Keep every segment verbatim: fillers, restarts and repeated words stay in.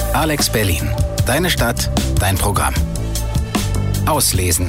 Alex Berlin. Deine Stadt, dein Programm. Auslesen.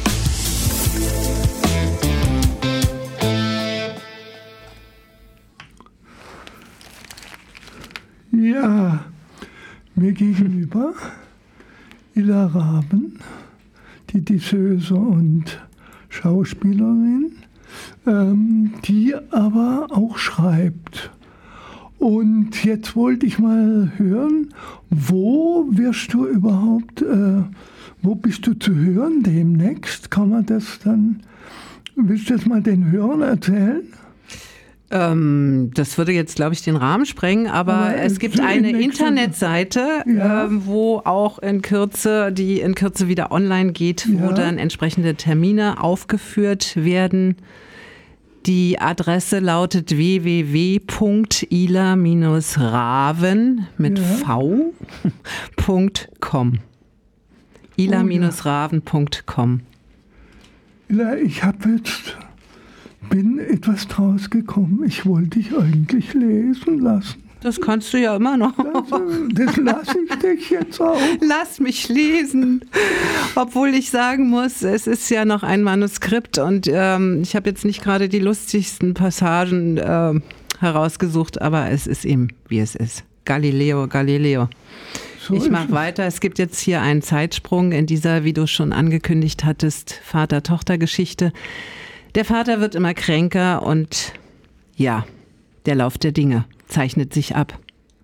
Ja, mir gegenüber Illa Raben, die Disseuse und Schauspielerin, ähm, die aber auch schreibt. Und jetzt wollte ich mal hören, wo wirst du überhaupt, äh, wo bist du zu hören demnächst? Kann man das dann, willst du das mal den Hörern erzählen? Ähm, das würde jetzt, glaube ich, den Rahmen sprengen, aber, aber es gibt eine Internetseite, ja. ähm, wo auch in Kürze, die in Kürze wieder online geht, wo ja. dann entsprechende Termine aufgeführt werden. Die Adresse lautet w w w punkt ila raven mit ja. v punkt com. ila raven punkt com. Ila, ich habe jetzt, bin etwas draus gekommen. Ich wollte dich eigentlich lesen lassen. Das kannst du ja immer noch. Das, das lasse ich dich jetzt auch. Lass mich lesen. Obwohl ich sagen muss, es ist ja noch ein Manuskript und ähm, ich habe jetzt nicht gerade die lustigsten Passagen äh, herausgesucht, aber es ist eben, wie es ist. Galileo, Galileo. So ich mache weiter. Es gibt jetzt hier einen Zeitsprung in dieser, wie du schon angekündigt hattest, Vater-Tochter-Geschichte. Der Vater wird immer kränker und ja, der Lauf der Dinge zeichnet sich ab.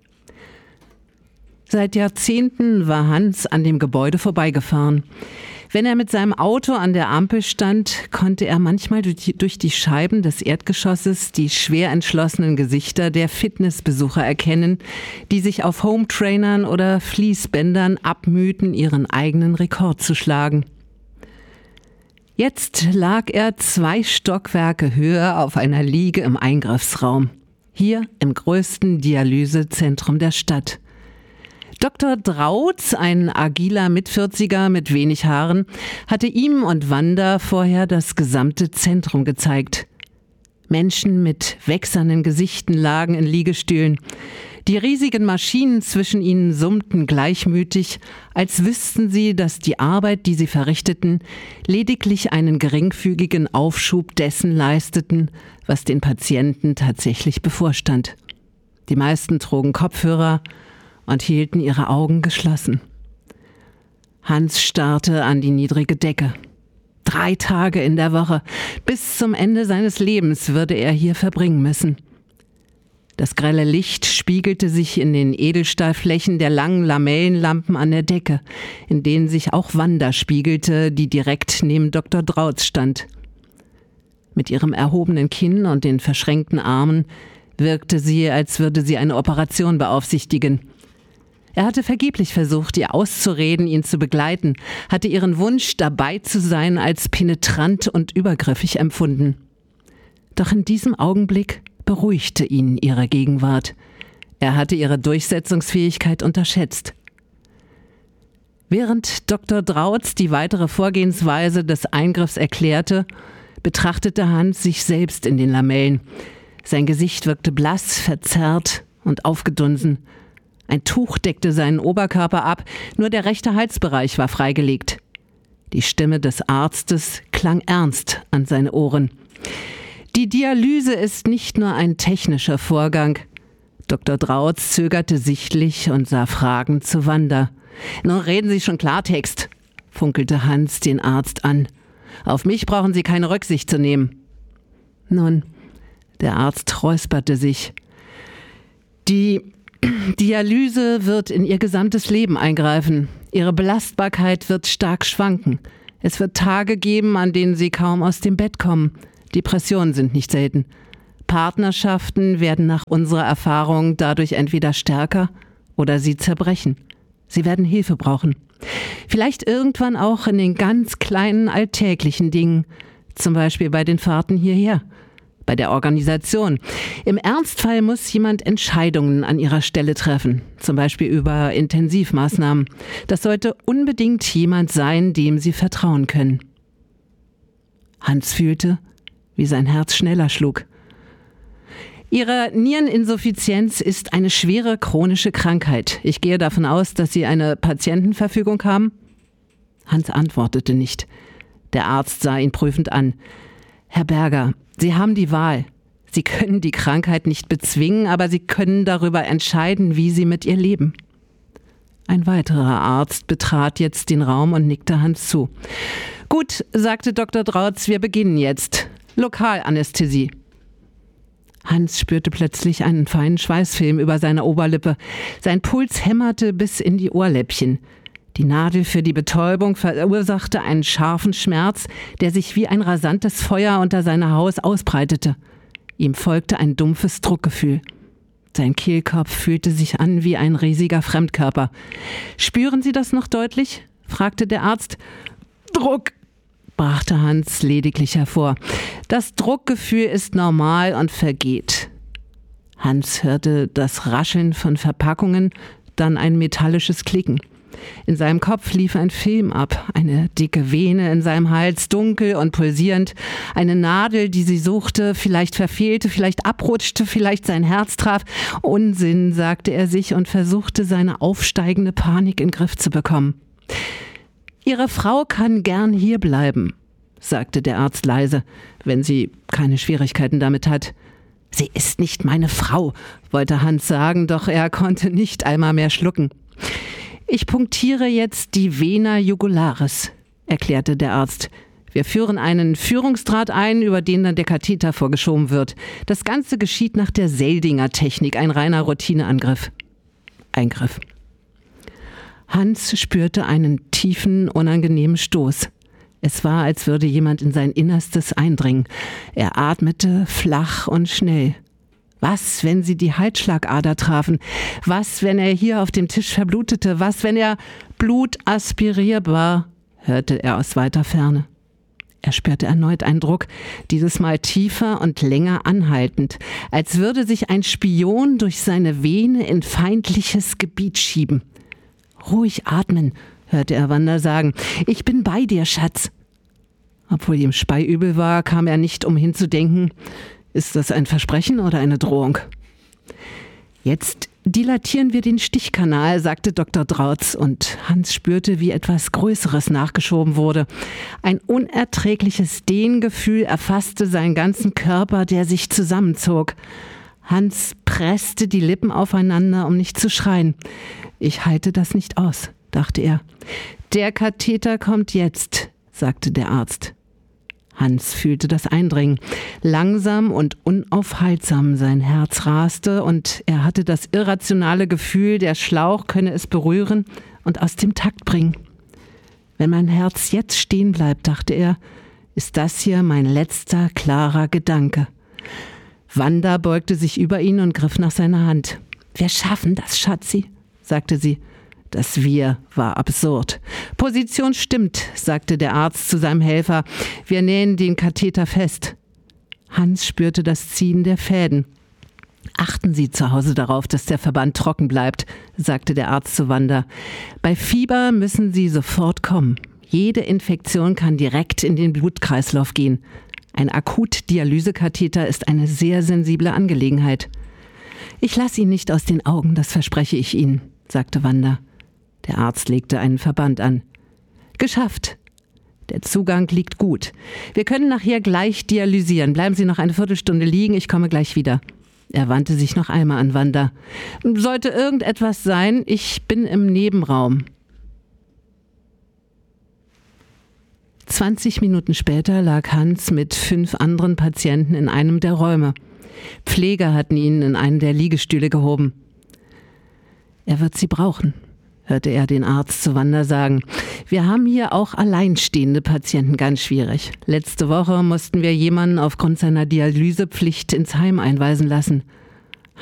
Seit Jahrzehnten war Hans an dem Gebäude vorbeigefahren. Wenn er mit seinem Auto an der Ampel stand, konnte er manchmal durch die Scheiben des Erdgeschosses die schwer entschlossenen Gesichter der Fitnessbesucher erkennen, die sich auf Hometrainern oder Fließbändern abmühten, ihren eigenen Rekord zu schlagen. Jetzt lag er zwei Stockwerke höher auf einer Liege im Eingriffsraum. Hier im größten Dialysezentrum der Stadt. Doktor Drautz, ein agiler Mitvierziger mit wenig Haaren, hatte ihm und Wanda vorher das gesamte Zentrum gezeigt. Menschen mit wächsernen Gesichten lagen in Liegestühlen. Die riesigen Maschinen zwischen ihnen summten gleichmütig, als wüssten sie, dass die Arbeit, die sie verrichteten, lediglich einen geringfügigen Aufschub dessen leisteten, was den Patienten tatsächlich bevorstand. Die meisten trugen Kopfhörer und hielten ihre Augen geschlossen. Hans starrte an die niedrige Decke. Drei Tage in der Woche, bis zum Ende seines Lebens würde er hier verbringen müssen. Das grelle Licht spiegelte sich in den Edelstahlflächen der langen Lamellenlampen an der Decke, in denen sich auch Wanda spiegelte, die direkt neben Doktor Drautz stand. Mit ihrem erhobenen Kinn und den verschränkten Armen wirkte sie, als würde sie eine Operation beaufsichtigen. Er hatte vergeblich versucht, ihr auszureden, ihn zu begleiten, hatte ihren Wunsch, dabei zu sein, als penetrant und übergriffig empfunden. Doch in diesem Augenblick beruhigte ihn ihre Gegenwart. Er hatte ihre Durchsetzungsfähigkeit unterschätzt. Während Doktor Drautz die weitere Vorgehensweise des Eingriffs erklärte, betrachtete Hans sich selbst in den Lamellen. Sein Gesicht wirkte blass, verzerrt und aufgedunsen. Ein Tuch deckte seinen Oberkörper ab, nur der rechte Halsbereich war freigelegt. Die Stimme des Arztes klang ernst an seine Ohren. Die Dialyse ist nicht nur ein technischer Vorgang. Doktor Drautz zögerte sichtlich und sah fragend zu Wanda. »Nun reden Sie schon Klartext«, funkelte Hans den Arzt an. »Auf mich brauchen Sie keine Rücksicht zu nehmen.« Nun, der Arzt räusperte sich. Die Dialyse wird in ihr gesamtes Leben eingreifen. Ihre Belastbarkeit wird stark schwanken. Es wird Tage geben, an denen Sie kaum aus dem Bett kommen. Depressionen sind nicht selten. Partnerschaften werden nach unserer Erfahrung dadurch entweder stärker oder sie zerbrechen. Sie werden Hilfe brauchen. Vielleicht irgendwann auch in den ganz kleinen alltäglichen Dingen, zum Beispiel bei den Fahrten hierher, bei der Organisation. Im Ernstfall muss jemand Entscheidungen an ihrer Stelle treffen, zum Beispiel über Intensivmaßnahmen. Das sollte unbedingt jemand sein, dem Sie vertrauen können. Hans fühlte, wie sein Herz schneller schlug. Ihre Niereninsuffizienz ist eine schwere chronische Krankheit. Ich gehe davon aus, dass Sie eine Patientenverfügung haben? Hans antwortete nicht. Der Arzt sah ihn prüfend an. Herr Berger, Sie haben die Wahl. Sie können die Krankheit nicht bezwingen, aber Sie können darüber entscheiden, wie Sie mit ihr leben. Ein weiterer Arzt betrat jetzt den Raum und nickte Hans zu. Gut, sagte Doktor Drautz, wir beginnen jetzt. Lokalanästhesie. Hans spürte plötzlich einen feinen Schweißfilm über seiner Oberlippe. Sein Puls hämmerte bis in die Ohrläppchen. Die Nadel für die Betäubung verursachte einen scharfen Schmerz, der sich wie ein rasantes Feuer unter seiner Haut ausbreitete. Ihm folgte ein dumpfes Druckgefühl. Sein Kehlkopf fühlte sich an wie ein riesiger Fremdkörper. »Spüren Sie das noch deutlich?« fragte der Arzt. »Druck«, brachte Hans lediglich hervor. »Das Druckgefühl ist normal und vergeht.« Hans hörte das Rascheln von Verpackungen, dann ein metallisches Klicken. In seinem Kopf lief ein Film ab, eine dicke Vene in seinem Hals, dunkel und pulsierend, eine Nadel, die sie suchte, vielleicht verfehlte, vielleicht abrutschte, vielleicht sein Herz traf. Unsinn, sagte er sich und versuchte, seine aufsteigende Panik in den Griff zu bekommen. »Ihre Frau kann gern hier bleiben«, sagte der Arzt leise, wenn sie keine Schwierigkeiten damit hat. »Sie ist nicht meine Frau«, wollte Hans sagen, doch er konnte nicht einmal mehr schlucken. »Ich punktiere jetzt die Vena jugularis«, erklärte der Arzt. »Wir führen einen Führungsdraht ein, über den dann der Katheter vorgeschoben wird. Das Ganze geschieht nach der Seldinger-Technik, ein reiner Routineangriff.« Eingriff. Hans spürte einen tiefen, unangenehmen Stoß. Es war, als würde jemand in sein Innerstes eindringen. Er atmete flach und schnell. Was, wenn sie die Halsschlagader trafen? Was, wenn er hier auf dem Tisch verblutete? Was, wenn er blutaspirierbar? Hörte er aus weiter Ferne. Er spürte erneut einen Druck, dieses Mal tiefer und länger anhaltend, als würde sich ein Spion durch seine Vene in feindliches Gebiet schieben. »Ruhig atmen«, hörte er Wanda sagen. »Ich bin bei dir, Schatz.« Obwohl ihm speiübel war, kam er nicht umhin zu denken, ist das ein Versprechen oder eine Drohung? »Jetzt dilatieren wir den Stichkanal«, sagte Doktor Drautz, und Hans spürte, wie etwas Größeres nachgeschoben wurde. Ein unerträgliches Dehngefühl erfasste seinen ganzen Körper, der sich zusammenzog. Hans presste die Lippen aufeinander, um nicht zu schreien. »Ich halte das nicht aus«, dachte er. »Der Katheter kommt jetzt«, sagte der Arzt. Hans fühlte das Eindringen. Langsam und unaufhaltsam sein Herz raste und er hatte das irrationale Gefühl, der Schlauch könne es berühren und aus dem Takt bringen. Wenn mein Herz jetzt stehen bleibt, dachte er, ist das hier mein letzter klarer Gedanke. Wanda beugte sich über ihn und griff nach seiner Hand. »Wir schaffen das, Schatzi«, sagte sie. Das Wir war absurd. »Position stimmt«, sagte der Arzt zu seinem Helfer. »Wir nähen den Katheter fest.« Hans spürte das Ziehen der Fäden. »Achten Sie zu Hause darauf, dass der Verband trocken bleibt«, sagte der Arzt zu Wanda. »Bei Fieber müssen Sie sofort kommen. Jede Infektion kann direkt in den Blutkreislauf gehen. Ein Akut-Dialysekatheter ist eine sehr sensible Angelegenheit.« »Ich lasse ihn nicht aus den Augen, das verspreche ich Ihnen«, sagte Wanda. Der Arzt legte einen Verband an. »Geschafft. Der Zugang liegt gut. Wir können nachher gleich dialysieren. Bleiben Sie noch eine Viertelstunde liegen, ich komme gleich wieder.« Er wandte sich noch einmal an Wanda. »Sollte irgendetwas sein, ich bin im Nebenraum.« Zwanzig Minuten später lag Hans mit fünf anderen Patienten in einem der Räume. Pfleger hatten ihn in einen der Liegestühle gehoben. »Er wird Sie brauchen«, hörte er den Arzt zu Wanda sagen. »Wir haben hier auch alleinstehende Patienten, ganz schwierig. Letzte Woche mussten wir jemanden aufgrund seiner Dialysepflicht ins Heim einweisen lassen.